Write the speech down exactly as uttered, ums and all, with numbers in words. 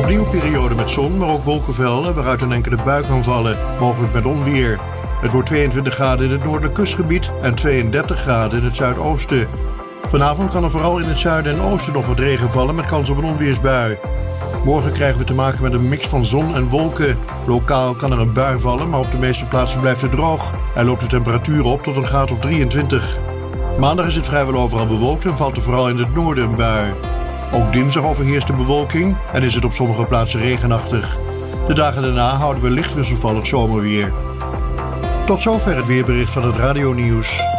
Opnieuw een periode met zon, maar ook wolkenvelden waaruit een enkele bui kan vallen, mogelijk met onweer. Het wordt tweeëntwintig graden in het noordelijk kustgebied en tweeëndertig graden in het zuidoosten. Vanavond kan er vooral in het zuiden en oosten nog wat regen vallen met kans op een onweersbui. Morgen krijgen we te maken met een mix van zon en wolken. Lokaal kan er een bui vallen, maar op de meeste plaatsen blijft het droog. En loopt de temperatuur op tot een graad of drieëntwintig. Maandag is het vrijwel overal bewolkt en valt er vooral in het noorden een bui. Ook dinsdag overheerst de bewolking en is het op sommige plaatsen regenachtig. De dagen daarna houden we licht wisselvallig zomerweer. Tot zover het weerbericht van het Radio Nieuws.